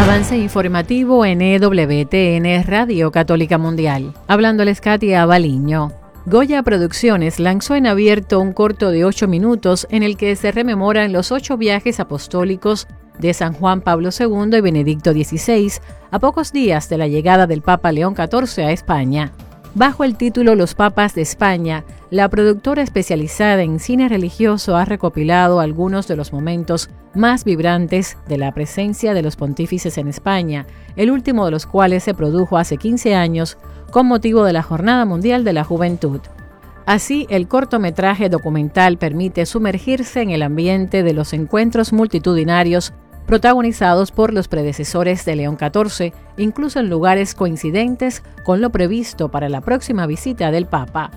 Avance informativo en EWTN Radio Católica Mundial. Hablándoles Katia Baliño. Goya Producciones lanzó en abierto un corto de 8 minutos en el que se rememoran los 8 viajes apostólicos de San Juan Pablo II y Benedicto XVI a pocos días de la llegada del Papa León XIV a España. Bajo el título Los Papas de España, la productora especializada en cine religioso ha recopilado algunos de los momentos más vibrantes de la presencia de los pontífices en España, el último de los cuales se produjo hace 15 años con motivo de la Jornada Mundial de la Juventud. Así, el cortometraje documental permite sumergirse en el ambiente de los encuentros multitudinarios protagonizados por los predecesores de León XIV, incluso en lugares coincidentes con lo previsto para la próxima visita del Papa.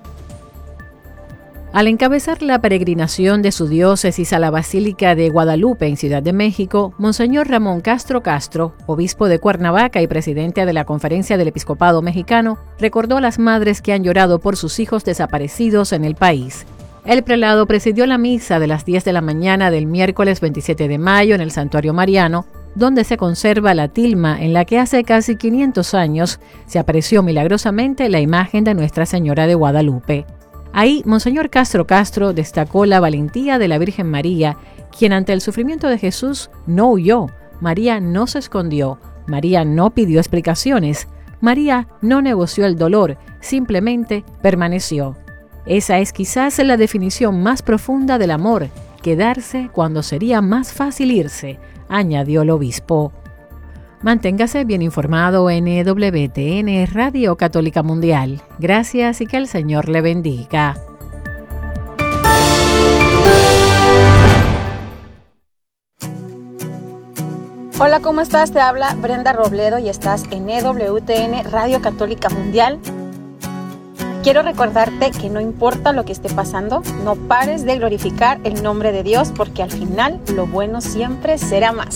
Al encabezar la peregrinación de su diócesis a la Basílica de Guadalupe en Ciudad de México, Monseñor Ramón Castro Castro, obispo de Cuernavaca y presidente de la Conferencia del Episcopado Mexicano, recordó a las madres que han llorado por sus hijos desaparecidos en el país. El prelado presidió la misa de las 10 de la mañana del miércoles 27 de mayo en el Santuario Mariano, donde se conserva la tilma en la que hace casi 500 años se apareció milagrosamente la imagen de Nuestra Señora de Guadalupe. Ahí, Monseñor Castro Castro destacó la valentía de la Virgen María, quien ante el sufrimiento de Jesús no huyó, María no se escondió, María no pidió explicaciones, María no negoció el dolor, simplemente permaneció. Esa es quizás la definición más profunda del amor, quedarse cuando sería más fácil irse, añadió el obispo. Manténgase bien informado en EWTN Radio Católica Mundial. Gracias y que el Señor le bendiga. Hola, ¿cómo estás? Te habla Brenda Robledo y estás en EWTN Radio Católica Mundial. Quiero recordarte que no importa lo que esté pasando, no pares de glorificar el nombre de Dios porque al final lo bueno siempre será más.